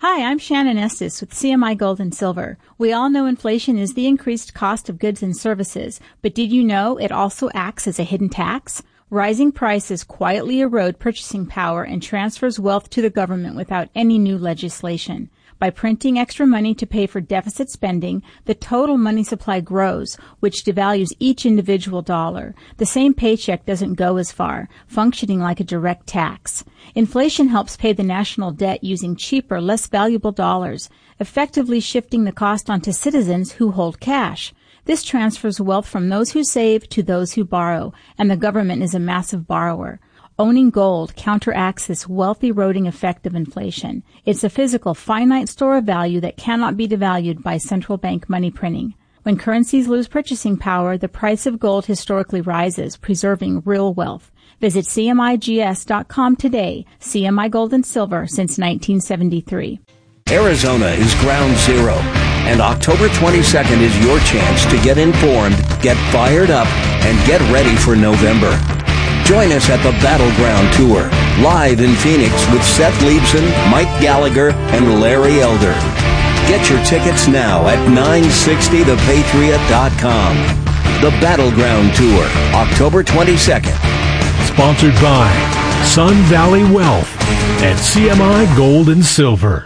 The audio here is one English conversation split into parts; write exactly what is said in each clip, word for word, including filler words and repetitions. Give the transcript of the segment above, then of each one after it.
Hi, I'm Shannon Estes with C M I Gold and Silver. We all know inflation is the increased cost of goods and services, but did you know it also acts as a hidden tax? Rising prices quietly erode purchasing power and transfers wealth to the government without any new legislation. By printing extra money to pay for deficit spending, the total money supply grows, which devalues each individual dollar. The same paycheck doesn't go as far, functioning like a direct tax. Inflation helps pay the national debt using cheaper, less valuable dollars, effectively shifting the cost onto citizens who hold cash. This transfers wealth from those who save to those who borrow, and the government is a massive borrower. Owning gold counteracts this wealth-eroding effect of inflation. It's a physical, finite store of value that cannot be devalued by central bank money printing. When currencies lose purchasing power, the price of gold historically rises, preserving real wealth. Visit C M I G S dot com today. C M I Gold and Silver since nineteen seventy-three. Arizona is ground zero, and October twenty-second is your chance to get informed, get fired up, and get ready for November. Join us at the Battleground Tour, live in Phoenix with Seth Leibson, Mike Gallagher, and Larry Elder. Get your tickets now at nine sixty the patriot dot com. The Battleground Tour, October twenty-second. Sponsored by Sun Valley Wealth and C M I Gold and Silver.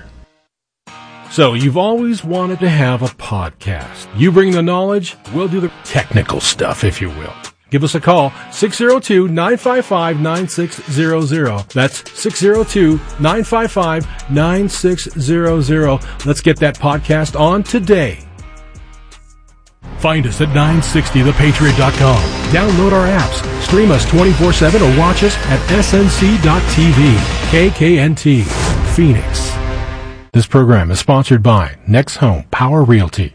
So you've always wanted to have a podcast. You bring the knowledge, we'll do the technical stuff, if you will. Give us a call, six oh two, nine five five, nine six zero zero. That's six oh two, nine five five, nine six zero zero. Let's get that podcast on today. Find us at nine sixty the patriot dot com. Download our apps, stream us twenty-four seven, or watch us at S N C dot T V. K K N T, Phoenix. This program is sponsored by Next Home Power Realty.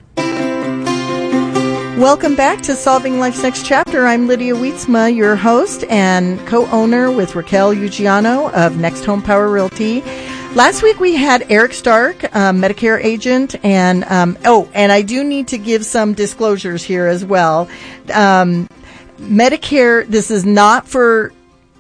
Welcome back to Solving Life's Next Chapter. I'm Lydia Wietzma, your host and co-owner with Raquel Ugiano of Next Home Power Realty. Last week we had Eric Stark, um, Medicare agent, and um, oh, and I do need to give some disclosures here as well. Um, Medicare, this is not for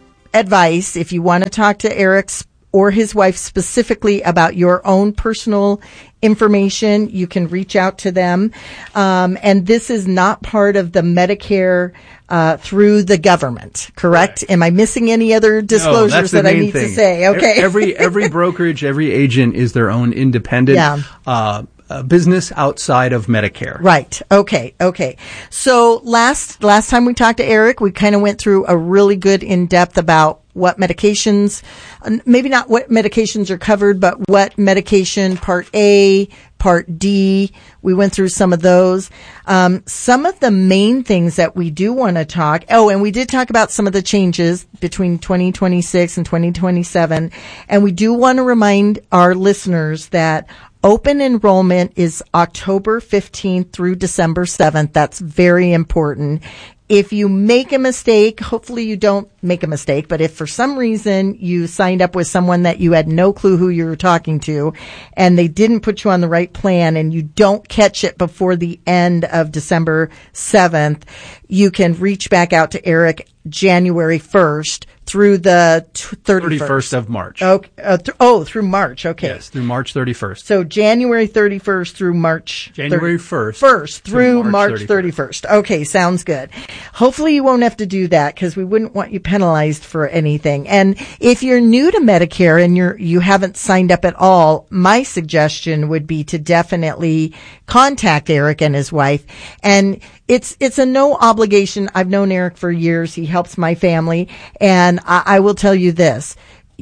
advice. If you want to talk to Eric's or his wife specifically about your own personal information, you can reach out to them. Um, and this is not part of the Medicare uh, through the government, correct? Right. Am I missing any other disclosures no, that I need thing. to say? Okay. every every brokerage, every agent is their own independent yeah. uh, uh, business outside of Medicare. Right. Okay. Okay. So last last time we talked to Eric, we kind of went through a really good in-depth about what medications, maybe not what medications are covered, but what medication, Part A, Part D. We went through some of those. Um, some of the main things that we do want to talk. Oh, and we did talk about some of the changes between twenty twenty-six and twenty twenty-seven. And we do want to remind our listeners that open enrollment is October fifteenth through December seventh. That's very important. If you make a mistake, hopefully you don't make a mistake, but if for some reason you signed up with someone that you had no clue who you were talking to and they didn't put you on the right plan and you don't catch it before the end of December seventh, you can reach back out to Eric January first through the thirty-first. thirty-first of March. Okay. Uh, th- oh, through March. Okay. Yes, through March thirty-first. So January thirty-first through March. January first. First through March March thirty-first. thirty-first. Okay, sounds good. Hopefully you won't have to do that because we wouldn't want you penalized for anything. And if you're new to Medicare and you're you haven't signed up at all, my suggestion would be to definitely contact Eric and his wife. And it's it's a no obligation. I've known Eric for years. He helps my family, and I, I will tell you this.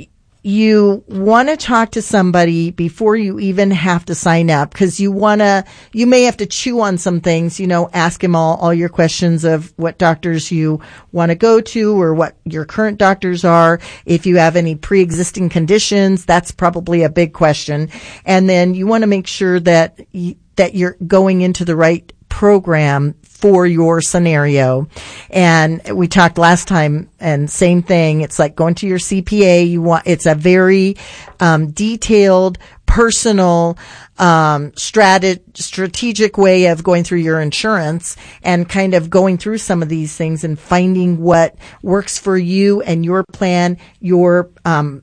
You want to talk to somebody before you even have to sign up because you want to, you may have to chew on some things, you know, ask him all, all your questions of what doctors you want to go to or what your current doctors are. If you have any pre-existing conditions, that's probably a big question. And then you want to make sure that, you, that you're going into the right program for your scenario. And we talked last time, and same thing. It's like going to your C P A. You want, it's a very, um, detailed, personal, um, strat- strategic way of going through your insurance and kind of going through some of these things and finding what works for you and your plan, your, um,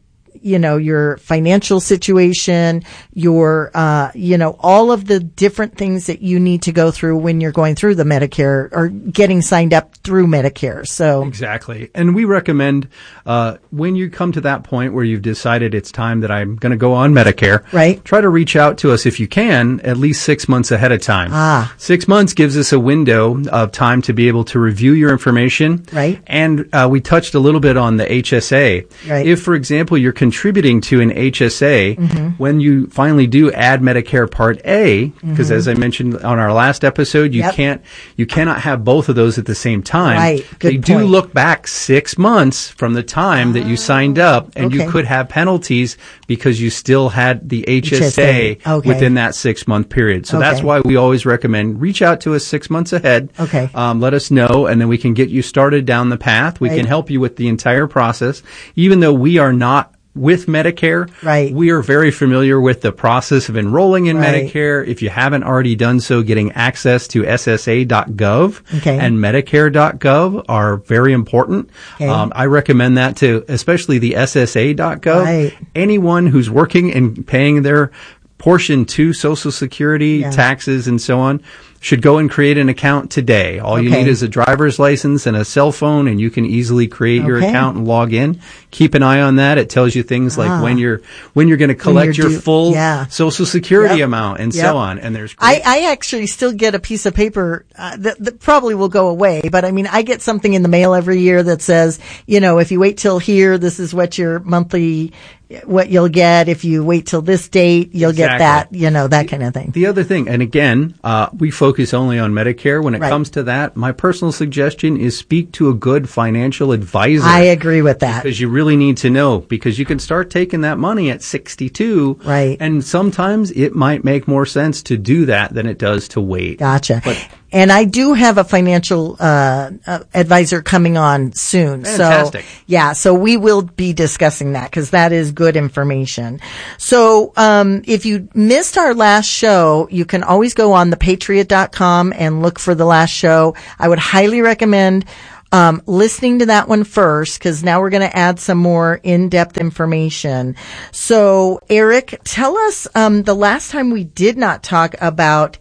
you know, your financial situation, your, uh, you know, all of the different things that you need to go through when you're going through the Medicare or getting signed up through Medicare. So exactly. And we recommend, uh, when you come to that point where you've decided it's time that I'm going to go on Medicare, right? Try to reach out to us if you can, at least six months ahead of time. Ah. Six months gives us a window of time to be able to review your information. Right. And, uh, we touched a little bit on the H S A. Right. If, for example, you're contributing to an H S A, mm-hmm. when you finally do add Medicare Part A, because mm-hmm. as I mentioned on our last episode, you yep. can't, you cannot have both of those at the same time. Right. Good they point. do look back six months from the time that you signed up, and okay. you could have penalties because you still had the H S A, H S A. Okay. within that six month period. So okay. that's why we always recommend reach out to us six months ahead. Okay. Um, let us know, and then we can get you started down the path. We right. can help you with the entire process, even though we are not with Medicare. Right. We are very familiar with the process of enrolling in right. Medicare. If you haven't already done so, getting access to S S A dot gov okay. and Medicare dot gov are very important. Okay. Um, I recommend that to especially the S S A dot gov. Right. Anyone who's working and paying their portion to Social Security, yeah. taxes, and so on, should go and create an account today. All you okay. need is a driver's license and a cell phone, and you can easily create okay. your account and log in. Keep an eye on that. It tells you things like ah. when you're when you're going to collect your due, full yeah. Social Security yep. amount and yep. so on. And there's I, I actually still get a piece of paper uh, that, that probably will go away, but I mean, I get something in the mail every year that says, you know, if you wait till here, this is what your monthly, what you'll get. If you wait till this date, you'll exactly. get that, you know, that kind of thing. The other thing, and again, uh, we focus only on Medicare. When it right. comes to that, my personal suggestion is speak to a good financial advisor. I agree with that. Because you really need to know, because you can start taking that money at sixty-two. Right. And sometimes it might make more sense to do that than it does to wait. Gotcha. But, and I do have a financial uh, uh advisor coming on soon. Fantastic. So yeah, so we will be discussing that because that is good information. So um if you missed our last show, you can always go on the patriot dot com and look for the last show. I would highly recommend Um, listening to that one first, because now we're going to add some more in-depth information. So, Eric, tell us um, the last time we did not talk about,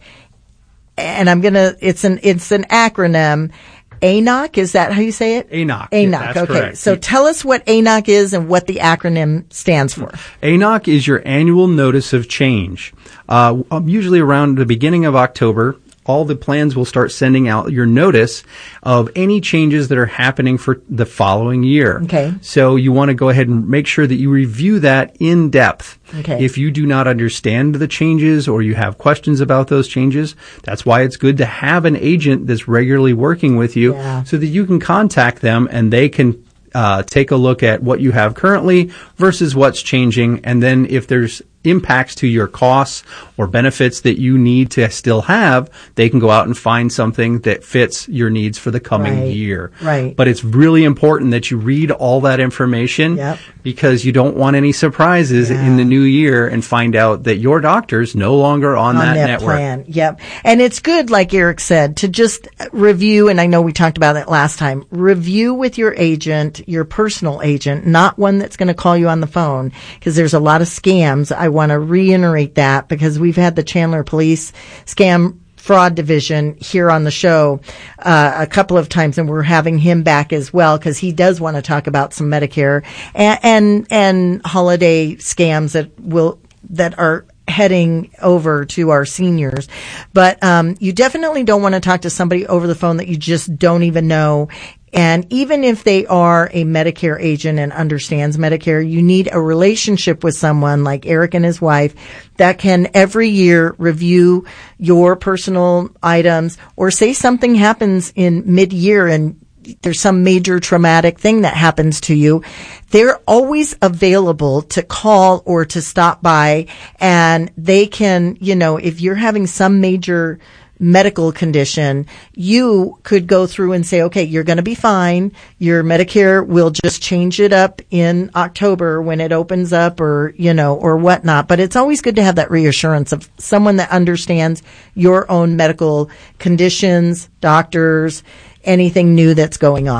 and I'm gonna, it's an it's an acronym. A N O C, is that how you say it? A N O C. A N O C, yeah, that's okay. correct. So tell us what A N O C is and what the acronym stands for. A N O C is your annual notice of change. Uh, usually around the beginning of October, all the plans will start sending out your notice of any changes that are happening for the following year. Okay. So you want to go ahead and make sure that you review that in depth. Okay. If you do not understand the changes or you have questions about those changes, that's why it's good to have an agent that's regularly working with you yeah. so that you can contact them and they can uh, take a look at what you have currently versus what's changing. And then if there's impacts to your costs or benefits that you need to still have, they can go out and find something that fits your needs for the coming right. year. Right. But it's really important that you read all that information yep. because you don't want any surprises yeah. in the new year and find out that your doctor's no longer on, on that, that network. plan. Yep. And it's good, like Eric said, to just review, and I know we talked about it last time, review with your agent, your personal agent, not one that's going to call you on the phone, because there's a lot of scams. I want to reiterate that because we've had the Chandler Police Scam Fraud Division here on the show uh, a couple of times, and we're having him back as well because he does want to talk about some Medicare and and, and holiday scams that will that are heading over to our seniors. But um you definitely don't want to talk to somebody over the phone that you just don't even know. And even if they are a Medicare agent and understands Medicare, you need a relationship with someone like Eric and his wife that can every year review your personal items, or say something happens in mid-year and there's some major traumatic thing that happens to you. They're always available to call or to stop by, and they can, you know, if you're having some major medical condition, you could go through and say, okay, you're going to be fine. Your Medicare will just change it up in October when it opens up, or, you know, or whatnot. But it's always good to have that reassurance of someone that understands your own medical conditions, doctors, anything new that's going on.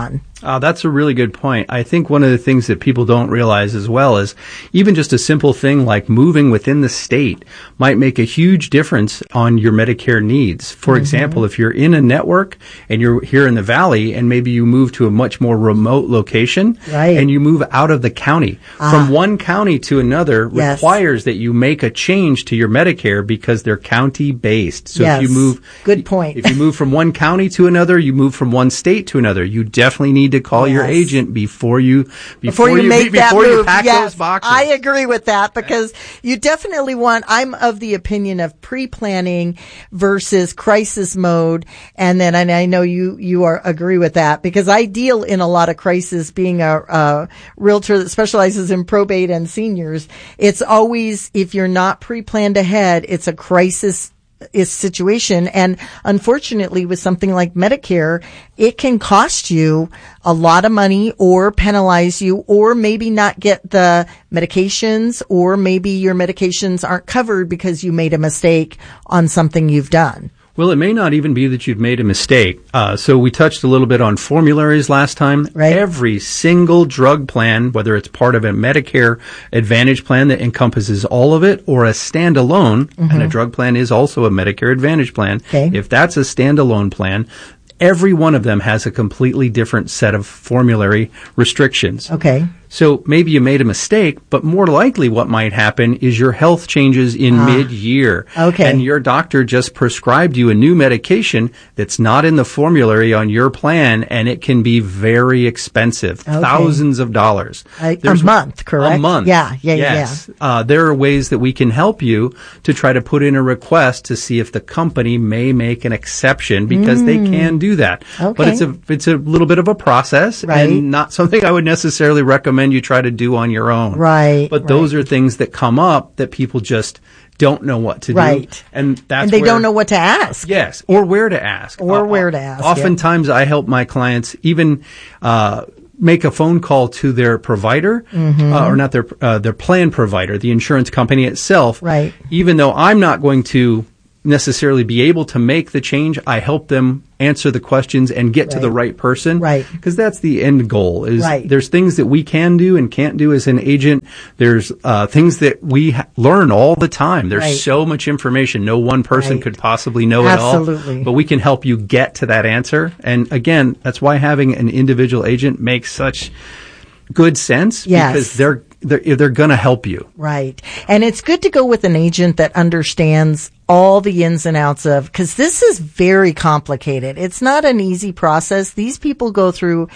Uh, that's a really good point. I think one of the things that people don't realize as well is even just a simple thing like moving within the state might make a huge difference on your Medicare needs. For mm-hmm. example, if you're in a network and you're here in the Valley and maybe you move to a much more remote location right. and you move out of the county, ah. from one county to another yes. requires that you make a change to your Medicare because they're county based. So yes. if you move, good point. If you move from one county to another, you move from one state to another. You definitely need to call yes. your agent before you before, before you, you make before that you move. pack yes, those boxes. I agree with that because you definitely want. I'm of the opinion of pre-planning versus crisis mode, and then and I know you you are agree with that because I deal in a lot of crisis. Being a, a realtor that specializes in probate and seniors, it's always if you're not pre-planned ahead, it's a crisis. Is situation. And unfortunately with something like Medicare, it can cost you a lot of money or penalize you or maybe not get the medications or maybe your medications aren't covered because you made a mistake on something you've done. Well, it may not even be that you've made a mistake. Uh, so we touched a little bit on formularies last time. Right. Every single drug plan, whether it's part of a Medicare Advantage plan that encompasses all of it or a standalone, mm-hmm. and a drug plan is also a Medicare Advantage plan. Okay. If that's a standalone plan, every one of them has a completely different set of formulary restrictions. Okay. So maybe you made a mistake, but more likely what might happen is your health changes in ah, mid-year. Okay. And your doctor just prescribed you a new medication that's not in the formulary on your plan, and it can be very expensive. Okay. Thousands of dollars. A, a month, correct? A month. Yeah, yeah, yes. yeah. Uh, there are ways that we can help you to try to put in a request to see if the company may make an exception because mm. they can do that. Okay. But it's a, it's a little bit of a process right. and not something I would necessarily recommend you try to do on your own. Right. But right. those are things that come up that people just don't know what to right. do. And that's And they where, don't know what to ask. Yes. Or where to ask. Or uh, where to ask. Oftentimes yeah. I help my clients even, uh, make a phone call to their provider, mm-hmm. uh, or not their, uh, their plan provider, the insurance company itself. Right. Even though I'm not going to necessarily be able to make the change, I help them answer the questions and get right. to the right person. Right. Because that's the end goal. Is right. There's things that we can do and can't do as an agent. There's uh, things that we ha- learn all the time. There's right. so much information. No one person right. could possibly know Absolutely. it all. But we can help you get to that answer. And again, that's why having an individual agent makes such good sense. Yes. Because they're they're, they're going to help you. Right. And it's good to go with an agent that understands all the ins and outs of, because this is very complicated. It's not an easy process. These people go through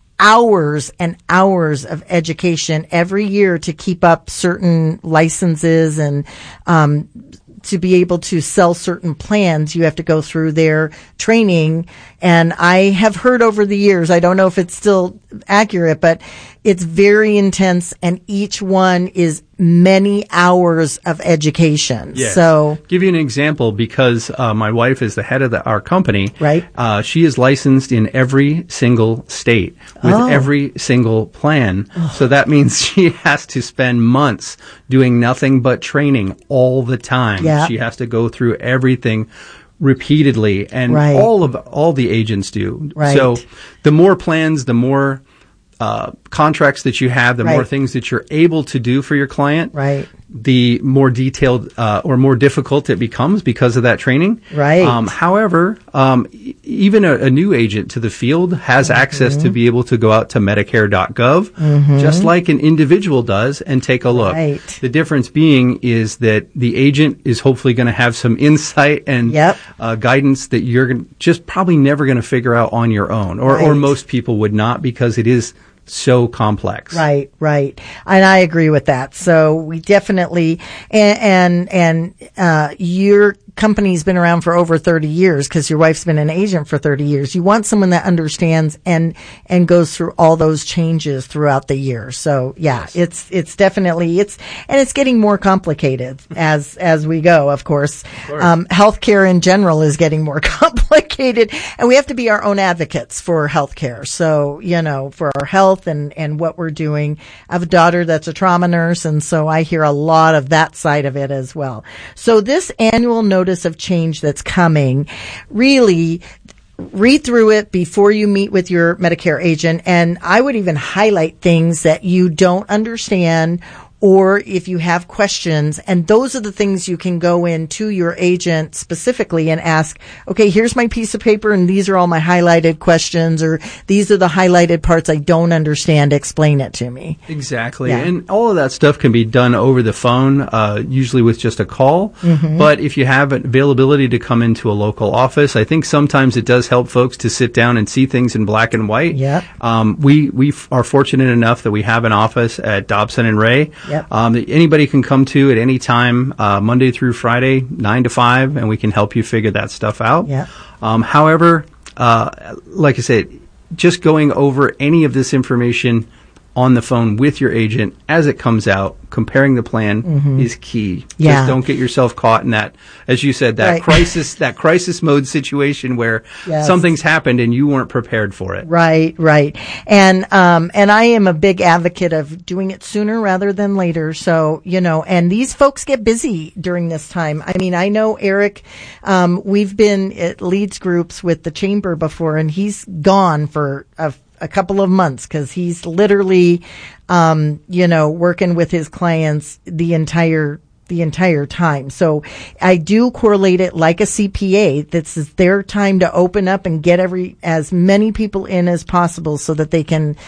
hours and hours of education every year to keep up certain licenses and, um, to be able to sell certain plans, you have to go through their training. And I have heard over the years, I don't know if it's still accurate, but it's very intense and each one is many hours of education. Yes. So, give you an example because uh, my wife is the head of the, our company. Right. Uh, she is licensed in every single state with oh. every single plan. Oh. So that means she has to spend months doing nothing but training all the time. Yeah. She has to go through everything repeatedly, and right. all of all the agents do. Right. So the more plans, the more uh, contracts that you have, the right. more things that you're able to do for your client, right. the more detailed uh, or more difficult it becomes because of that training. Right. Um, however, um, e- even a, a new agent to the field has mm-hmm. access to be able to go out to Medicare dot gov, mm-hmm. just like an individual does, and take a look. Right. The difference being is that the agent is hopefully going to have some insight and yep. uh, guidance that you're gonna, just probably never going to figure out on your own, or, right. or most people would not, because it is so complex. Right, right. And I agree with that. So we definitely, and, and, and uh, your company's been around for over thirty years because your wife's been an agent for thirty years. You want someone that understands and, and goes through all those changes throughout the year. So yeah, yes. it's, it's definitely, it's, and it's getting more complicated as, as we go, of course. Of course. Um, healthcare in general is getting more complicated, and we have to be our own advocates for healthcare. So, you know, for our health and, and what we're doing. I have a daughter that's a trauma nurse, and so I hear a lot of that side of it as well. So this annual notice of change that's coming, really, read through it before you meet with your Medicare agent. And I would even highlight things that you don't understand, or if you have questions, and those are the things you can go in to your agent specifically and ask, okay, here's my piece of paper and these are all my highlighted questions, or these are the highlighted parts I don't understand. Explain it to me. Exactly. Yeah. And all of that stuff can be done over the phone, uh, usually with just a call. Mm-hmm. But if you have availability to come into a local office, I think sometimes it does help folks to sit down and see things in black and white. Yep. Um, we, we f- are fortunate enough that we have an office at Dobson and Ray. Yep. Um, that anybody can come to at any time, uh, Monday through Friday, nine to five, and we can help you figure that stuff out. Yeah. Um, however, uh, like I said, just going over any of this information on the phone with your agent as it comes out, comparing the plan mm-hmm. is key. Yeah. Just don't get yourself caught in that, as you said, that right. crisis, that crisis mode situation where yes. something's happened and you weren't prepared for it. Right, right. And, um, and I am a big advocate of doing it sooner rather than later. So, you know, and these folks get busy during this time. I mean, I know Eric, um, we've been at leads groups with the chamber before, and he's gone for a a couple of months because he's literally, um, you know, working with his clients the entire, the entire time. So I do correlate it like a C P A. This is their time to open up and get every, as many people in as possible so that they can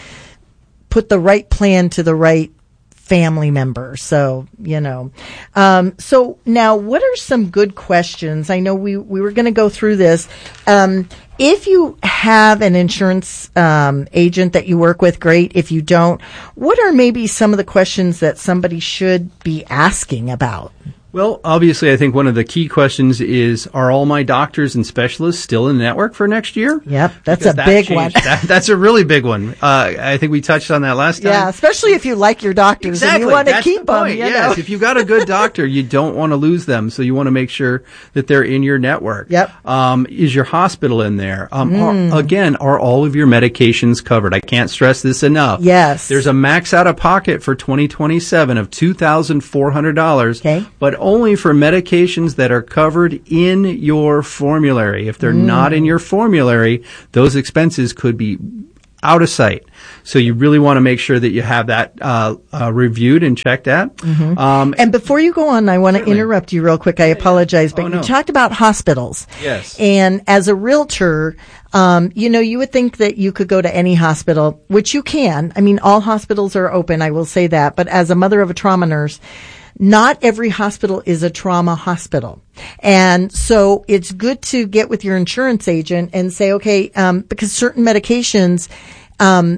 put the right plan to the right family member. So, you know, um, so now what are some good questions? I know we, we were going to go through this. Um, if you have an insurance, um, agent that you work with, great. If you don't, what are maybe some of the questions that somebody should be asking about? Well, obviously, I think one of the key questions is, are all my doctors and specialists still in the network for next year? Yep, that's Because a that big changed. one. that, that's a really big one. Uh, I think we touched on that last time. Yeah, especially if you like your doctors Exactly. and you want to That's keep the them. point. You yes, know? If you've got a good doctor, you don't want to lose them, so you want to make sure that they're in your network. Yep. Um, is your hospital in there? Um, Mm. are, again, are all of your medications covered? I can't stress this enough. Yes. There's a max out of pocket for twenty twenty-seven of two thousand four hundred dollars, Okay. but only for medications that are covered in your formulary. If they're Mm. not in your formulary, those expenses could be out of sight. So you really want to make sure that you have that uh, uh, reviewed and checked at. Mm-hmm. Um, And before you go on, I want to Certainly. interrupt you real quick. I apologize, but Oh, no. you talked about hospitals. Yes. And as a realtor, um, you know, you would think that you could go to any hospital, which you can. I mean, all hospitals are open, I will say that. But as a mother of a trauma nurse, not every hospital is a trauma hospital. And so it's good to get with your insurance agent and say, okay, um, because certain medications, um,